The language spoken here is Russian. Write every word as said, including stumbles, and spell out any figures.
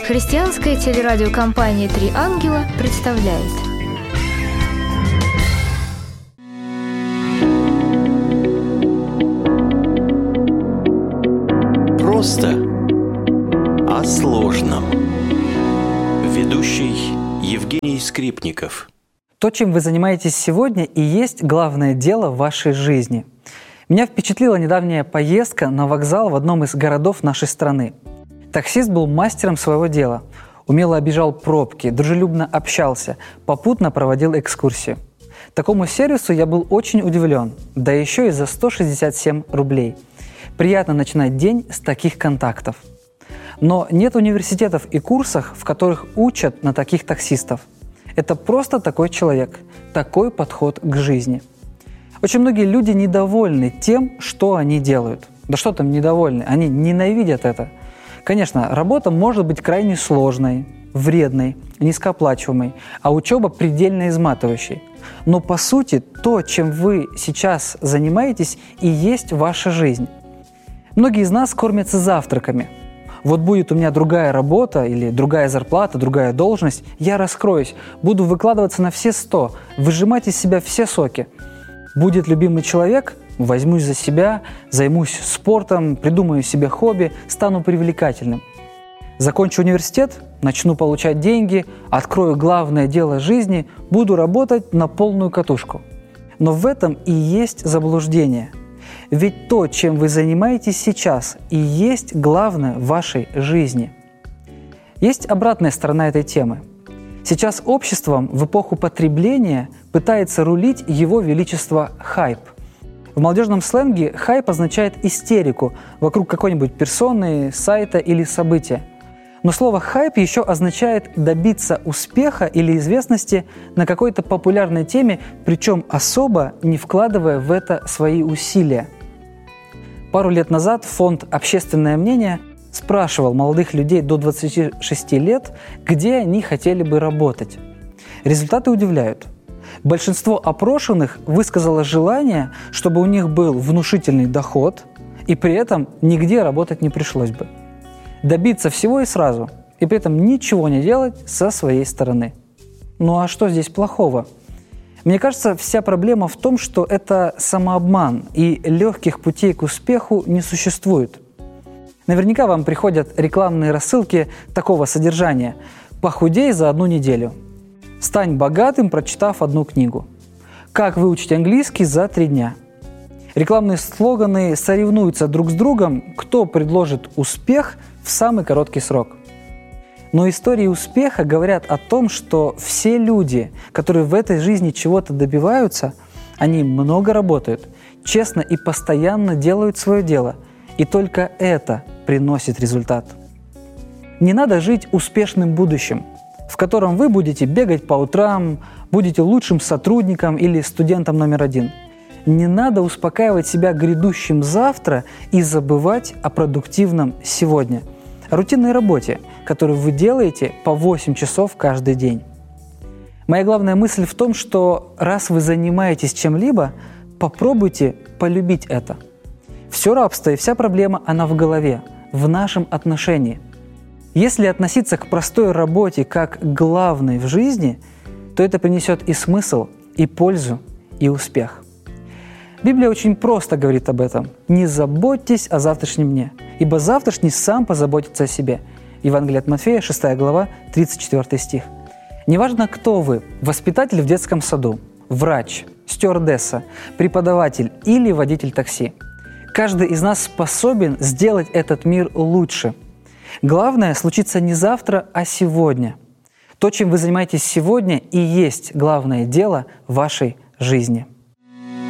Христианская телерадиокомпания «Три ангела» представляет. Просто о сложном. Ведущий Евгений Скрипников. То, чем вы занимаетесь сегодня, и есть главное дело в вашей жизни. Меня впечатлила недавняя поездка на вокзал в одном из городов нашей страны. Таксист был мастером своего дела, умело объезжал пробки, дружелюбно общался, попутно проводил экскурсию. Такому сервису я был очень удивлен, да еще и за сто шестьдесят семь рублей. Приятно начинать день с таких контактов. Но нет университетов и курсов, в которых учат на таких таксистов. Это просто такой человек, такой подход к жизни. Очень многие люди недовольны тем, что они делают. Да что там недовольны, они ненавидят это. Конечно, работа может быть крайне сложной, вредной, низкооплачиваемой, а учеба предельно изматывающей. Но по сути, то, чем вы сейчас занимаетесь, и есть ваша жизнь. Многие из нас кормятся завтраками. Вот будет у меня другая работа или другая зарплата, другая должность, я раскроюсь, буду выкладываться на все сто, выжимать из себя все соки. Будет любимый человек, возьмусь за себя, займусь спортом, придумаю себе хобби, стану привлекательным. Закончу университет, начну получать деньги, открою главное дело жизни, буду работать на полную катушку. Но в этом и есть заблуждение. Ведь то, чем вы занимаетесь сейчас, и есть главное в вашей жизни. Есть обратная сторона этой темы. Сейчас обществом в эпоху потребления пытается рулить его величество хайп. В молодежном сленге хайп означает истерику вокруг какой-нибудь персоны, сайта или события. Но слово «хайп» еще означает добиться успеха или известности на какой-то популярной теме, причем особо не вкладывая в это свои усилия. Пару лет назад фонд «Общественное мнение» спрашивал молодых людей до двадцати шести лет, где они хотели бы работать. Результаты удивляют. Большинство опрошенных высказало желание, чтобы у них был внушительный доход, и при этом нигде работать не пришлось бы. Добиться всего и сразу, и при этом ничего не делать со своей стороны. Ну а что здесь плохого? Мне кажется, вся проблема в том, что это самообман, и легких путей к успеху не существует. Наверняка вам приходят рекламные рассылки такого содержания: «Похудей за одну неделю», «Стань богатым, прочитав одну книгу», «Как выучить английский за три дня». Рекламные слоганы соревнуются друг с другом, кто предложит успех в самый короткий срок. Но истории успеха говорят о том, что все люди, которые в этой жизни чего-то добиваются, они много работают, честно и постоянно делают свое дело, и только это приносит результат. Не надо жить успешным будущим, в котором вы будете бегать по утрам, будете лучшим сотрудником или студентом номер один. Не надо успокаивать себя грядущим завтра и забывать о продуктивном сегодня, о рутинной работе, которую вы делаете по восемь часов каждый день. Моя главная мысль в том, что раз вы занимаетесь чем-либо, попробуйте полюбить это. Все рабство и вся проблема, она в голове, в нашем отношении. Если относиться к простой работе как к главной в жизни, то это принесет и смысл, и пользу, и успех. Библия очень просто говорит об этом. «Не заботьтесь о завтрашнем дне, ибо завтрашний сам позаботится о себе». Евангелие от Матфея, шестая глава, тридцать четвёртый стих. Неважно, кто вы – воспитатель в детском саду, врач, стюардесса, преподаватель или водитель такси. Каждый из нас способен сделать этот мир лучше. Главное случится не завтра, а сегодня. То, чем вы занимаетесь сегодня, и есть главное дело вашей жизни.